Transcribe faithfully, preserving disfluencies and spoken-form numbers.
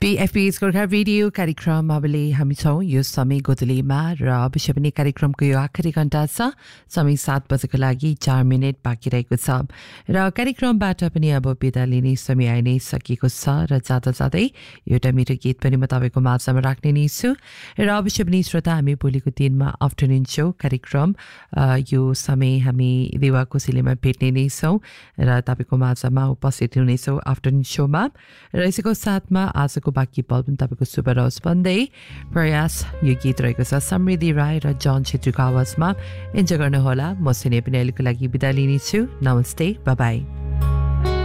पीएफपीएस Gorkha radio कार्यक्रम अबले हामी छौँ यो समय गोदलीमा र अवश्य पनि कार्यक्रमको यो आखिरी घण्टा छ समय सात बजेको लागि चार मिनट बाँकी रहेको छ र कार्यक्रमबाट पनि अब बिदा लिने समय आइ नै सकिएको छ र जाँदा जाँदै एउटा मिठो गीत पनि म तपाईँको माझमा राख्ने नै छु र अवश्य पनि श्रोता हामी भोलिको दिनमा आफ्टरनुन सो कार्यक्रम यो समय हामी देवा कोसेलीमा भेट्ने नै छौँ र तपाईँको माझमा उपस्थित हुनेछौँ आफ्टरनुन सोमा र यसको साथमा आजको बाँकी पल पनि तपाईँको शुभ रहोस् भन्दै प्रयास यो गीत रहेको छ समृद्धि राय र जन छेत्रीको आवाजमा इन्जोय गर्नुहोला म सिने पनि अहिलेको लागि बिदा लिनेछु नमस्ते बाई बाई